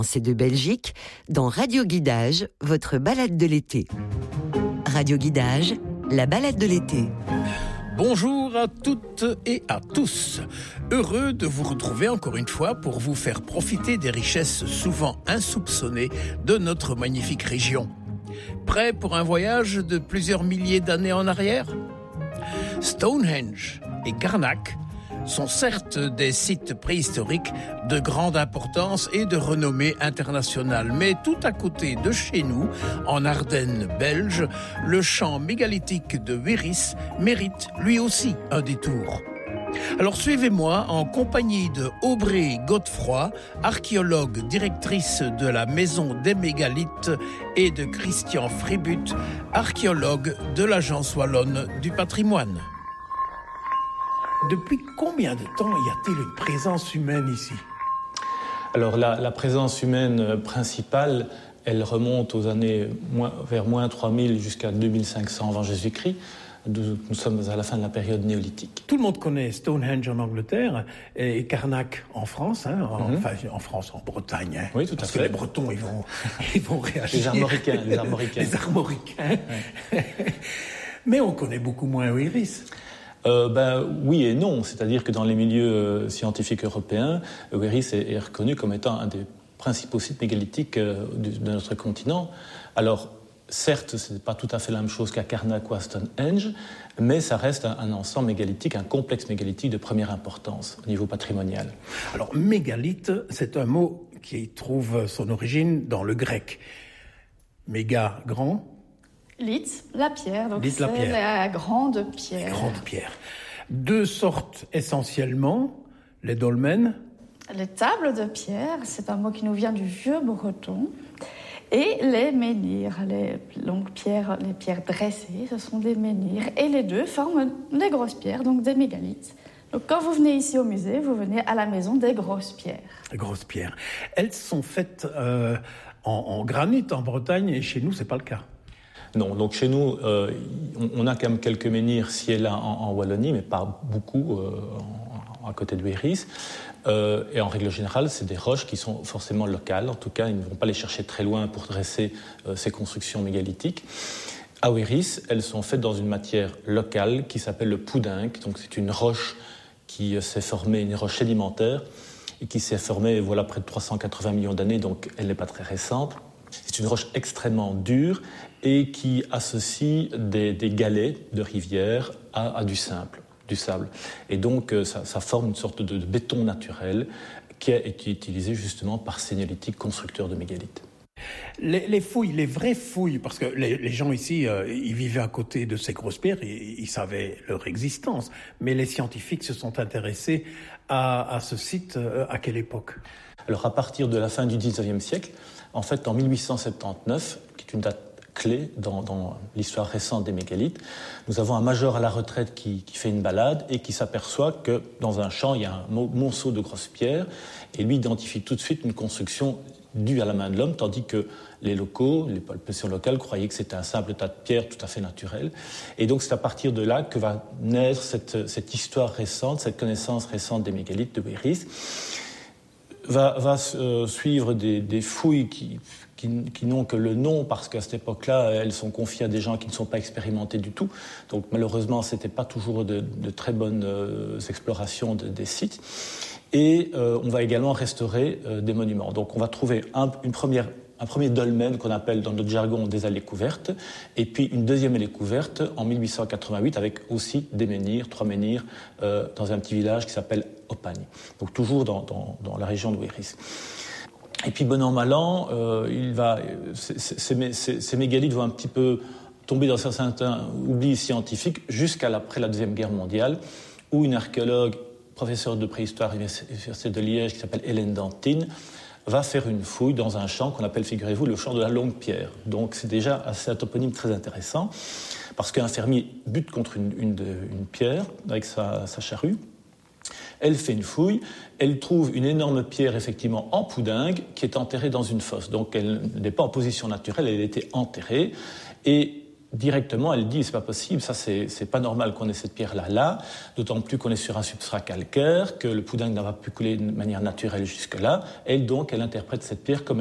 C'est de Belgique, dans Radio Guidage, votre balade de l'été. Radio Guidage, la balade de l'été. Bonjour à toutes et à tous. Heureux de vous retrouver encore une fois pour vous faire profiter des richesses souvent insoupçonnées de notre magnifique région. Prêt pour un voyage de plusieurs milliers d'années en arrière ? Stonehenge et Carnac sont certes des sites préhistoriques de grande importance et de renommée internationale. Mais tout à côté de chez nous, en Ardennes belges, le champ mégalithique de Wéris mérite lui aussi un détour. Alors suivez-moi en compagnie de Aubrey Godefroy, archéologue directrice de la Maison des Mégalithes, et de Christian Fribut, archéologue de l'Agence wallonne du patrimoine. Depuis combien de temps y a-t-il une présence humaine ici ? Alors la présence humaine principale, elle remonte aux années vers moins 3000 jusqu'à 2500 avant Jésus-Christ. Nous sommes à la fin de la période néolithique. Tout le monde connaît Stonehenge en Angleterre et Carnac en France, enfin en France, en Bretagne. Oui, tout à fait. Parce que les Bretons, ils vont réagir. Les Armoricains. Ouais. Mais on connaît beaucoup moins Wéris. Oui et non, c'est-à-dire que dans les milieux scientifiques européens, Wéris est reconnu comme étant un des principaux sites mégalithiques de notre continent. Alors, certes, ce n'est pas tout à fait la même chose qu'à Carnac ou à Stonehenge, mais ça reste un ensemble mégalithique, un complexe mégalithique de première importance au niveau patrimonial. Alors, mégalithe, c'est un mot qui trouve son origine dans le grec. Méga, grand. Lith, la pierre, donc Lith, c'est la grande pierre. La grande pierre. Deux sortes essentiellement, les dolmens. Les tables de pierre, c'est un mot qui nous vient du vieux breton. Et les menhirs, les pierres dressées, ce sont des menhirs. Et les deux forment des grosses pierres, donc des mégalithes. Donc quand vous venez ici au musée, vous venez à la maison des grosses pierres. Les grosses pierres. Elles sont faites en granit en Bretagne et chez nous, c'est pas le cas. Non, donc chez nous, on a quand même quelques menhirs ci et là en Wallonie, mais pas beaucoup à côté de Wéris. Et en règle générale, c'est des roches qui sont forcément locales. En tout cas, ils ne vont pas les chercher très loin pour dresser ces constructions mégalithiques. À Wéris, elles sont faites dans une matière locale qui s'appelle le poudingue. Donc c'est une roche qui s'est formée, une roche sédimentaire, et qui s'est formée près de 380 millions d'années, donc elle n'est pas très récente. C'est une roche extrêmement dure et qui associe des galets de rivière à du sable. Et donc ça forme une sorte de béton naturel qui a été utilisé justement par ces néolithiques constructeurs de mégalithes. Les fouilles, les vraies fouilles, parce que les gens ici, ils vivaient à côté de ces grosses pierres et ils savaient leur existence. Mais les scientifiques se sont intéressés à ce site à quelle époque ? Alors à partir de la fin du XIXe siècle, en fait en 1879, qui est une date clé dans l'histoire récente des mégalithes, nous avons un major à la retraite qui fait une balade et qui s'aperçoit que dans un champ, il y a un monceau de grosses pierres et lui identifie tout de suite une construction due à la main de l'homme, tandis que les locaux, les populations locales croyaient que c'était un simple tas de pierres tout à fait naturel. Et donc c'est à partir de là que va naître cette histoire récente, cette connaissance récente des mégalithes de Wéris. Va suivre des fouilles qui n'ont que le nom, parce qu'à cette époque-là, elles sont confiées à des gens qui ne sont pas expérimentés du tout. Donc malheureusement, ce n'était pas toujours de très bonnes explorations des sites. Et on va également restaurer des monuments. Donc on va trouver un premier dolmen qu'on appelle dans notre jargon des allées couvertes, et puis une deuxième allée couverte en 1888 avec aussi des menhirs, 3 menhirs, dans un petit village qui s'appelle Opagne. Donc toujours dans la région de Wéris. Et puis bon an mal an, ces mégalithes vont un petit peu tomber dans un certain oubli scientifique jusqu'après la Deuxième Guerre mondiale, où une archéologue, professeure de préhistoire à l'Université de Liège, qui s'appelle Hélène Dantine, va faire une fouille dans un champ qu'on appelle, figurez-vous, le champ de la Longue Pierre. Donc c'est déjà un toponyme très intéressant, parce qu'un fermier bute contre une pierre avec sa charrue. Elle fait une fouille, elle trouve une énorme pierre, effectivement, en poudingue, qui est enterrée dans une fosse. Donc elle n'est pas en position naturelle, elle a été enterrée. Et directement, elle dit c'est pas possible, ça c'est pas normal qu'on ait cette pierre-là là, d'autant plus qu'on est sur un substrat calcaire, que le poudingue n'a pas pu couler de manière naturelle jusque-là, et donc elle interprète cette pierre comme